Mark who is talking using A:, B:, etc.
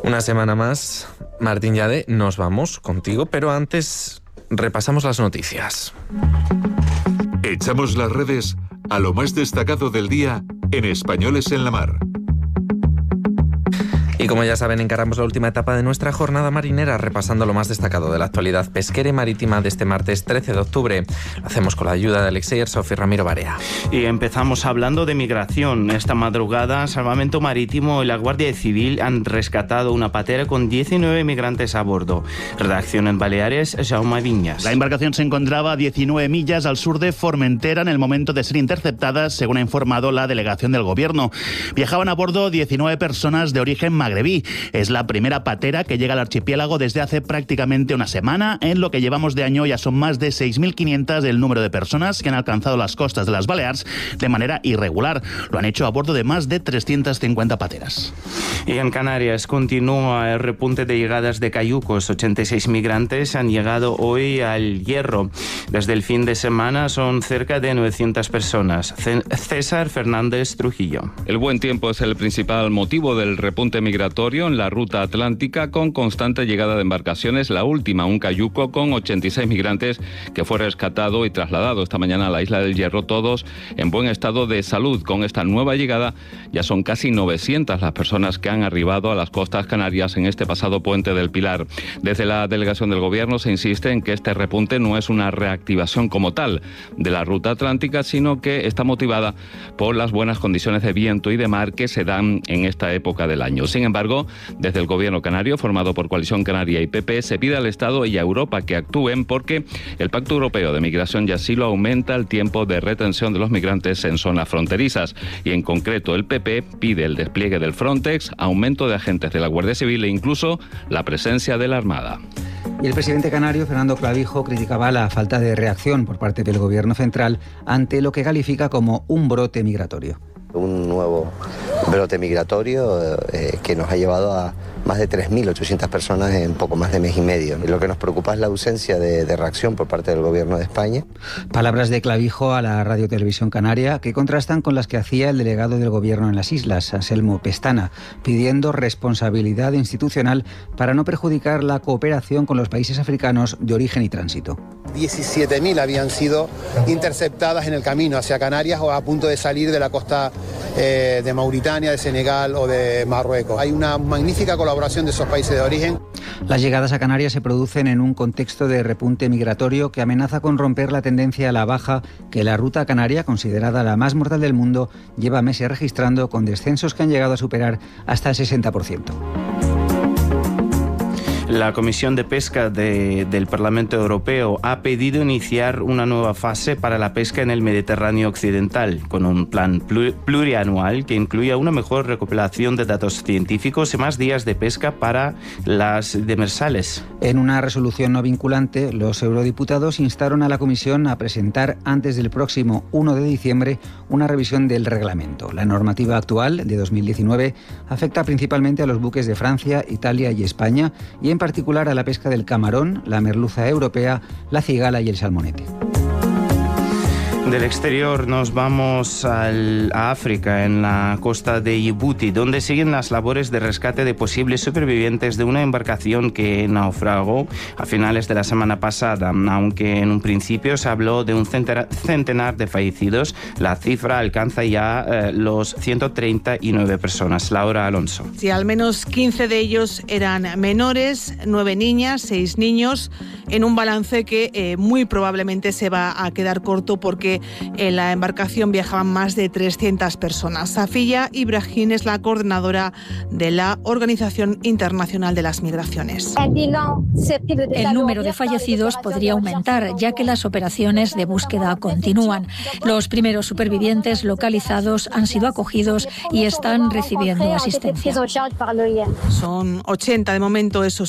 A: Una semana más, Martín Yade, nos vamos contigo, pero antes repasamos las noticias.
B: Echamos las redes a lo más destacado del día en Españoles en la Mar.
A: Y como ya saben, encaramos la última etapa de nuestra jornada marinera, repasando lo más destacado de la actualidad pesquera y marítima de este martes 13 de octubre. Lo hacemos con la ayuda de Alexei Ersov y Ramiro Barea.
C: Y empezamos hablando de migración. Esta madrugada, Salvamento Marítimo y la Guardia Civil han rescatado una patera con 19 migrantes a bordo. Redacción en Baleares, Jaume Viñas.
D: La embarcación se encontraba a 19 millas al sur de Formentera en el momento de ser interceptada, según ha informado la delegación del gobierno. Viajaban a bordo 19 personas de origen magrebí. Es la primera patera que llega al archipiélago desde hace prácticamente una semana. En lo que llevamos de año ya son más de 6.500 el número de personas que han alcanzado las costas de las Baleares de manera irregular. Lo han hecho a bordo de más de 350 pateras.
C: Y en Canarias continúa el repunte de llegadas de cayucos. 86 migrantes han llegado hoy al Hierro. Desde el fin de semana son cerca de 900 personas. César Fernández Trujillo.
E: El buen tiempo es el principal motivo del repunte migratorio en la ruta atlántica, con constante llegada de embarcaciones. La última, un cayuco con 86 migrantes, que fue rescatado y trasladado esta mañana a la isla del Hierro, todos en buen estado de salud. Con esta nueva llegada ya son casi 900 las personas que han arribado a las costas canarias en este pasado puente del Pilar. Desde la delegación del gobierno se insiste en que este repunte no es una reactivación como tal de la ruta atlántica, sino que está motivada por las buenas condiciones de viento y de mar que se dan en esta época del año. Sin embargo, desde el gobierno canario, formado por Coalición Canaria y PP, se pide al Estado y a Europa que actúen, porque el Pacto Europeo de Migración y Asilo aumenta el tiempo de retención de los migrantes en zonas fronterizas. Y en concreto, el PP pide el despliegue del Frontex, aumento de agentes de la Guardia Civil e incluso la presencia de la Armada.
F: Y el presidente canario, Fernando Clavijo, criticaba la falta de reacción por parte del gobierno central ante lo que califica como un brote migratorio.
G: Un nuevo brote migratorio que nos ha llevado a más de 3.800 personas en poco más de mes y medio. Y lo que nos preocupa es la ausencia de reacción por parte del Gobierno de España.
F: Palabras de Clavijo a la Radio Televisión Canaria, que contrastan con las que hacía el delegado del Gobierno en las islas, Anselmo Pestana, pidiendo responsabilidad institucional para no perjudicar la cooperación con los países africanos de origen y tránsito.
H: 17.000 habían sido interceptadas en el camino hacia Canarias o a punto de salir de la costa de Mauritania, de Senegal o de Marruecos. Hay una magnífica colaboración de esos países de origen.
F: Las llegadas a Canarias se producen en un contexto de repunte migratorio que amenaza con romper la tendencia a la baja que la ruta canaria, considerada la más mortal del mundo, lleva meses registrando, con descensos que han llegado a superar hasta el 60%.
C: La Comisión de Pesca del Parlamento Europeo ha pedido iniciar una nueva fase para la pesca en el Mediterráneo Occidental, con un plan plurianual que incluya una mejor recopilación de datos científicos y más días de pesca para las demersales.
F: En una resolución no vinculante, los eurodiputados instaron a la Comisión a presentar antes del próximo 1 de diciembre una revisión del reglamento. La normativa actual, de 2019, afecta principalmente a los buques de Francia, Italia y España, y en particular a la pesca del camarón, la merluza europea, la cigala y el salmonete.
C: Del exterior nos vamos a África, en la costa de Djibouti, donde siguen las labores de rescate de posibles supervivientes de una embarcación que naufragó a finales de la semana pasada. Aunque en un principio se habló de un centenar de fallecidos, la cifra alcanza ya los 139 personas. Laura Alonso.
I: Sí, al menos 15 de ellos eran menores, 9 niñas, 6 niños, en un balance que muy probablemente se va a quedar corto porque en la embarcación viajaban más de 300 personas. Safiya Ibrahim es la coordinadora de la Organización Internacional de las Migraciones.
J: El número de fallecidos podría aumentar, ya que las operaciones de búsqueda continúan. Los primeros supervivientes localizados han sido acogidos y están recibiendo asistencia.
I: Son 80 de momento esos